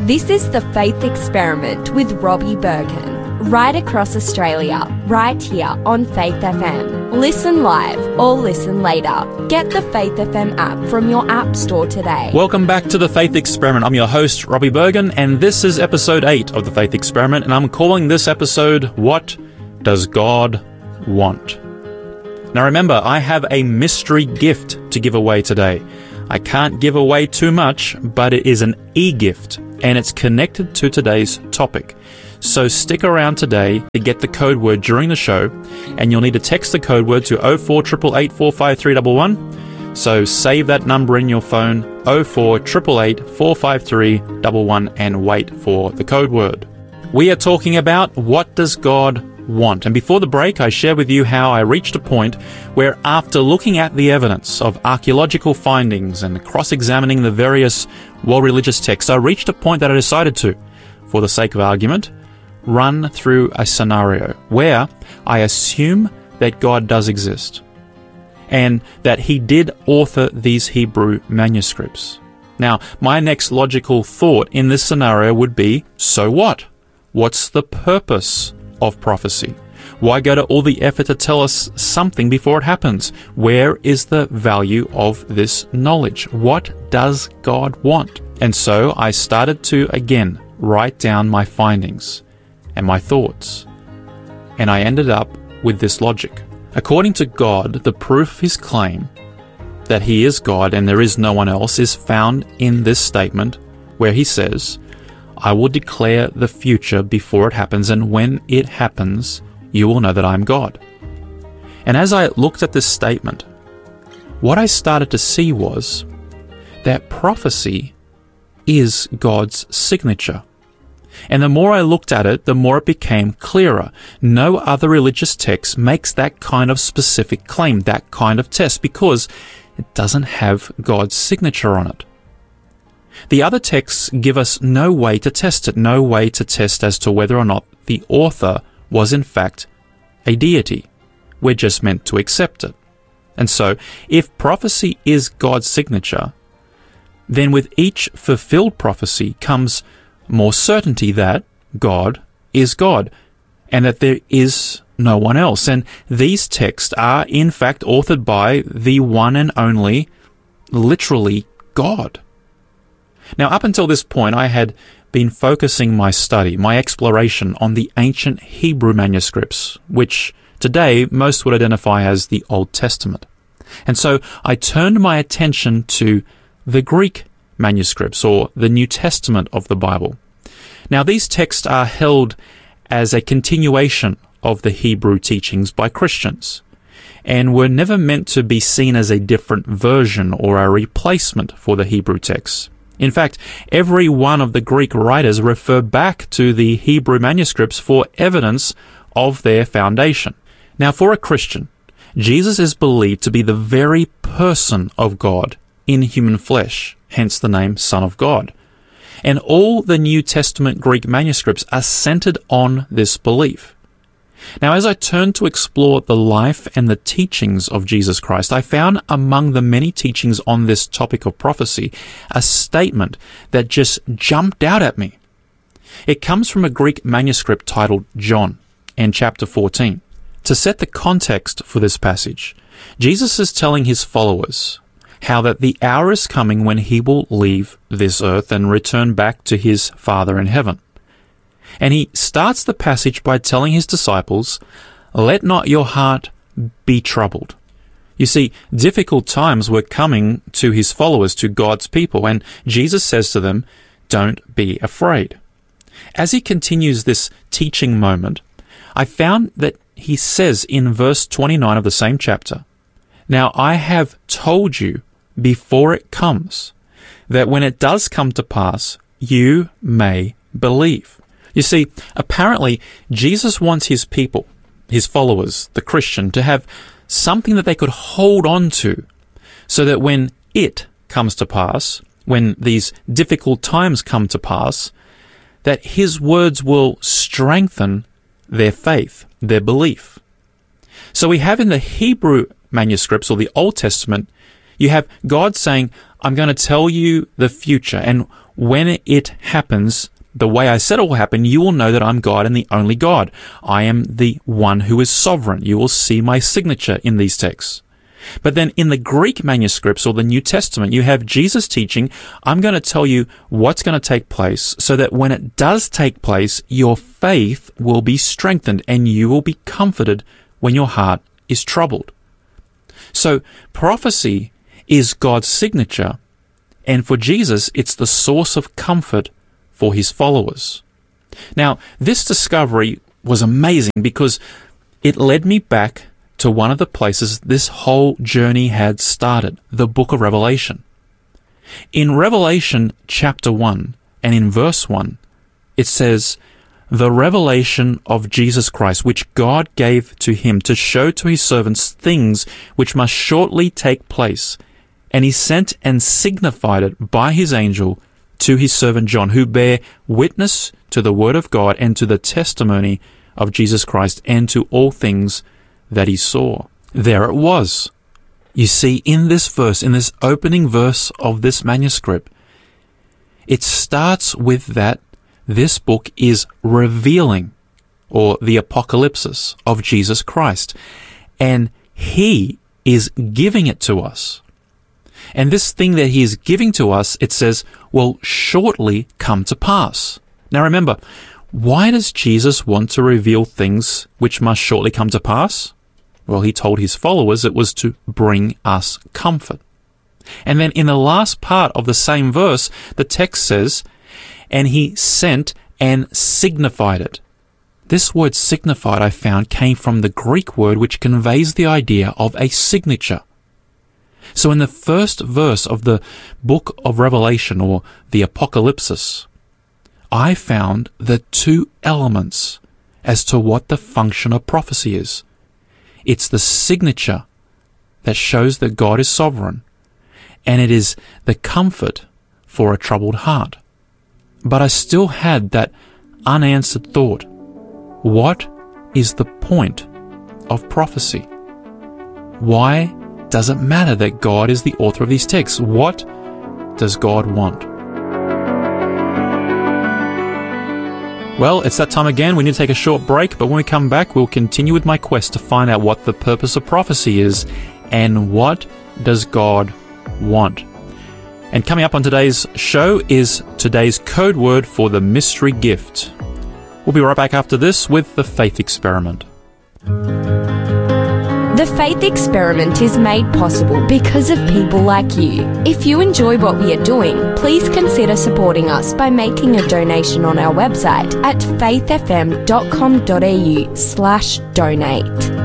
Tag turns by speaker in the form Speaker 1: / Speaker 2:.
Speaker 1: This is The Faith Experiment with Robbie Bergen, right across Australia, right here on Faith FM. Listen live or listen later. Get the Faith FM app from your app store today.
Speaker 2: Welcome back to The Faith Experiment. I'm your host, Robbie Bergen, and this is episode 8 of The Faith Experiment, and I'm calling this episode, What Does God Want? Now remember, I have a mystery gift to give away today. I can't give away too much, but it is an e-gift, and it's connected to today's topic. So stick around today to get the code word during the show, and you'll need to text the code word to 0488 45311. So save that number in your phone, 0488 453 11, and wait for the code word. We are talking about what does God want? And before the break, I shared with you how I reached a point where, after looking at the evidence of archaeological findings and cross-examining the various world religious texts, I reached a point that I decided to, for the sake of argument, run through a scenario where I assume that God does exist and that He did author these Hebrew manuscripts. Now, my next logical thought in this scenario would be, so what? What's the purpose of prophecy? Why go to all the effort to tell us something before it happens? Where is the value of this knowledge? What does God want? And so I started to, again, write down my findings and my thoughts. And I ended up with this logic. According to God, the proof of His claim that He is God and there is no one else is found in this statement where He says, I will declare the future before it happens, and when it happens, you will know that I am God. And as I looked at this statement, what I started to see was that prophecy is God's signature. And the more I looked at it, the more it became clearer. No other religious text makes that kind of specific claim, that kind of test, because it doesn't have God's signature on it. The other texts give us no way to test it, no way to test as to whether or not the author was in fact a deity. We're just meant to accept it. And so, if prophecy is God's signature, then with each fulfilled prophecy comes more certainty that God is God, and that there is no one else. And these texts are in fact authored by the one and only, literally, God. Now, up until this point, I had been focusing my study, my exploration, on the ancient Hebrew manuscripts, which today most would identify as the Old Testament. And so I turned my attention to the Greek manuscripts, or the New Testament of the Bible. Now, these texts are held as a continuation of the Hebrew teachings by Christians, and were never meant to be seen as a different version or a replacement for the Hebrew texts. In fact, every one of the Greek writers refer back to the Hebrew manuscripts for evidence of their foundation. Now, for a Christian, Jesus is believed to be the very person of God in human flesh, hence the name Son of God. And all the New Testament Greek manuscripts are centered on this belief. Now, as I turned to explore the life and the teachings of Jesus Christ, I found among the many teachings on this topic of prophecy a statement that just jumped out at me. It comes from a Greek manuscript titled John, in chapter 14. To set the context for this passage, Jesus is telling His followers how that the hour is coming when He will leave this earth and return back to His Father in heaven. And He starts the passage by telling His disciples, let not your heart be troubled. You see, difficult times were coming to His followers, to God's people, and Jesus says to them, don't be afraid. As He continues this teaching moment, I found that He says in verse 29 of the same chapter, now I have told you before it comes, that when it does come to pass, you may believe. You see, apparently, Jesus wants His people, His followers, the Christian, to have something that they could hold on to, so that when it comes to pass, when these difficult times come to pass, that His words will strengthen their faith, their belief. So we have in the Hebrew manuscripts, or the Old Testament, you have God saying, I'm going to tell you the future, and when it happens the way I said it will happen, you will know that I'm God and the only God. I am the one who is sovereign. You will see my signature in these texts. But then in the Greek manuscripts or the New Testament, you have Jesus teaching, I'm going to tell you what's going to take place so that when it does take place, your faith will be strengthened and you will be comforted when your heart is troubled. So prophecy is God's signature, and for Jesus, it's the source of comfort for his followers. Now, this discovery was amazing because it led me back to one of the places this whole journey had started, the book of Revelation. In Revelation chapter 1 and in verse 1, it says, "The revelation of Jesus Christ, which God gave to him to show to his servants things which must shortly take place. And he sent and signified it by his angel to his servant John, who bear witness to the word of God and to the testimony of Jesus Christ and to all things that he saw." There it was. You see, in this verse, in this opening verse of this manuscript, it starts with that this book is revealing, or the apocalypsis of Jesus Christ, and he is giving it to us. And this thing that he is giving to us, it says, will shortly come to pass. Now remember, why does Jesus want to reveal things which must shortly come to pass? Well, he told his followers it was to bring us comfort. And then in the last part of the same verse, the text says, "And he sent and signified it." This word signified, I found, came from the Greek word which conveys the idea of a signature. So in the first verse of the book of Revelation, or the Apocalypsis, I found the two elements as to what the function of prophecy is. It's the signature that shows that God is sovereign, and it is the comfort for a troubled heart. But I still had that unanswered thought. What is the point of prophecy? Why does it matter that God is the author of these texts? What does God want? Well, it's that time again. We need to take a short break, but when we come back, we'll continue with my quest to find out what the purpose of prophecy is and what does God want. And coming up on today's show is today's code word for the mystery gift. We'll be right back after this with the Faith Experiment.
Speaker 1: The Faith Experiment is made possible because of people like you. If you enjoy what we are doing, please consider supporting us by making a donation on our website at faithfm.com.au/donate.